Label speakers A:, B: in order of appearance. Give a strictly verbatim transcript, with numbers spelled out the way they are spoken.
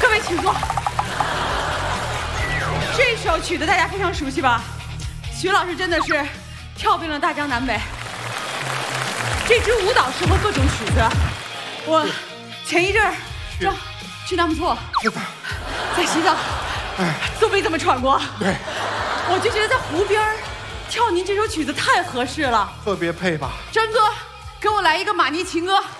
A: 各位请坐。这首曲子大家非常熟悉吧？徐老师真的是跳遍了大江南北。这支舞蹈适合各种曲子。我前一阵儿正去纳木错，在洗澡，都没怎么喘过。
B: 对，
A: 我就觉得在湖边跳您这首曲子太合适了，
B: 特别配吧？
A: 张哥，给我来一个马尼情歌。